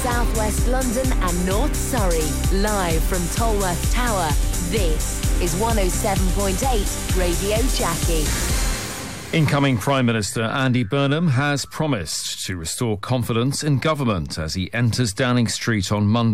South West London and North Surrey. Live from Tolworth Tower, this is 107.8 Radio Jackie. Incoming Prime Minister Andy Burnham has promised to restore confidence in government as he enters Downing Street on Monday.